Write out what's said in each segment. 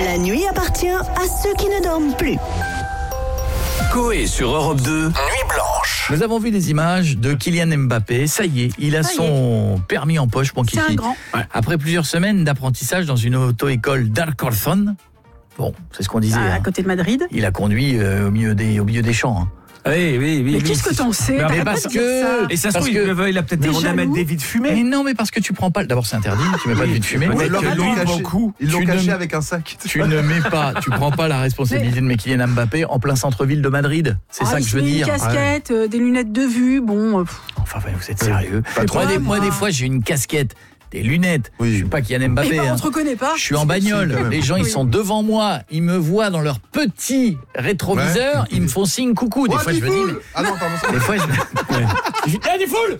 La nuit appartient à ceux qui ne dorment plus. Coé sur Europe 2, Nuit Blanche. Nous avons vu des images de Kylian Mbappé. Ça y est, il a son permis en poche, mon kiki. C'est un grand. Après plusieurs semaines d'apprentissage dans une auto-école d'Alcorcón, bon, c'est ce qu'on disait. À côté de Madrid. Il a conduit au milieu des champs. Oui. Mais qu'est-ce que t'en sais? Mais parce que... Et ça se trouve, il a peut-être demandé à mettre des vies de fumée. Mais non, mais parce que tu prends pas... D'abord, c'est interdit, tu mets pas de vie de fumée. Ils l'ont caché avec un sac. Tu prends pas la responsabilité de mettre Kylian Mbappé en plein centre-ville de Madrid. C'est ça que je veux dire. Une casquette, des lunettes de vue, bon... Enfin, vous êtes sérieux? Moi, des fois, j'ai une casquette, des lunettes. Oui. Je suis pas Kylian Mbappé. on te reconnaît pas. Je suis en bagnole. Les gens, ils sont devant moi. Ils me voient dans leur petit rétroviseur. Ils me font signe coucou. Des fois, je me dis... Ah non, pardon. Des fois, des foules.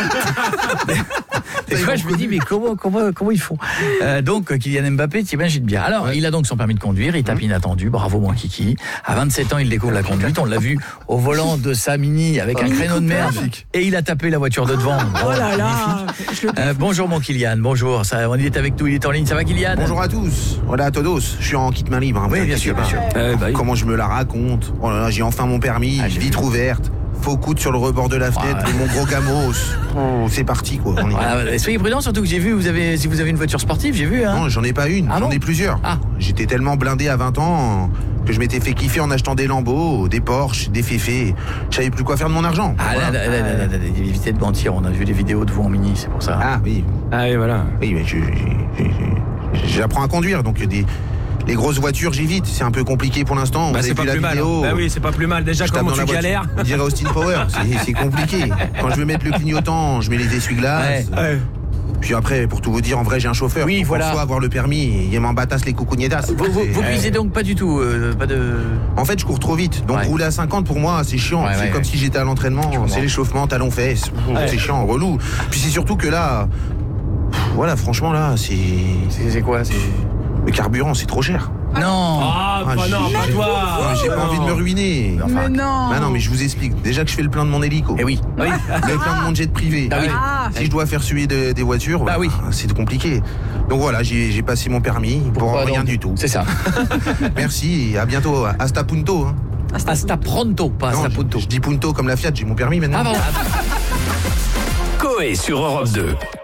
Des fois, je me dis, mais comment ils font? Donc, Kylian Mbappé, t'imagines bien. Alors, il a donc son permis de conduire. Il tape inattendu. Bravo, mon kiki. À 27 ans, il découvre la conduite. On l'a vu au volant de sa Mini avec un créneau de merde. Et il a tapé la voiture de devant. Oh là là. Bonjour, mon Kylian. Bonjour. On est avec nous. Il est en ligne. Ça va, Kylian? Bonjour à tous. Voilà, Todos. Je suis en kit main libre. Oui, bien sûr. Comment je me la raconte? Oh là là, j'ai enfin mon permis. Vitre ouverte. Faux coude sur le rebord de la fenêtre, mon gros gamos. Oh, c'est parti quoi. Soyez prudents, surtout que j'ai vu, si vous avez une voiture sportive, j'ai vu. Non, j'en ai pas une, j'en ai plusieurs. J'étais tellement blindé à 20 ans que je m'étais fait kiffer en achetant des Lambeaux, des Porsche, des Féfés. Je savais plus quoi faire de mon argent. Évitez de mentir, on a vu des vidéos de vous en Mini, c'est pour ça. Ah oui. Voilà. Oui, mais j'apprends à conduire, donc les grosses voitures, j'évite. C'est un peu compliqué pour l'instant. C'est pas plus mal. C'est pas plus mal. Déjà, comment tu galères? On dirait Austin Power. C'est compliqué. Quand je veux mettre le clignotant, je mets les essuie-glaces. Puis après, pour tout vous dire, en vrai, j'ai un chauffeur. Oui, voilà. Pour avoir le permis, il m'embatasse les coucougnetas. Vous cuisez donc pas du tout, pas de... En fait, je cours trop vite. Donc rouler à 50 pour moi, c'est chiant. C'est comme si j'étais à l'entraînement. C'est l'échauffement, talons-fesses. C'est chiant, relou. Puis c'est surtout que là, voilà, franchement là, c'est quoi? Le carburant, c'est trop cher. Non. J'ai pas envie de me ruiner. Mais non. Bah non, mais je vous explique. Déjà que je fais le plein de mon hélico. Eh oui. Le plein de mon jet privé. Si je dois faire suer des voitures, c'est compliqué. Donc voilà, j'ai passé mon permis pour rien du tout. C'est ça. Merci et à bientôt. Hasta punto. Hasta pronto, pas hasta punto. Je dis punto comme la Fiat, j'ai mon permis maintenant. Coé sur Europe 2.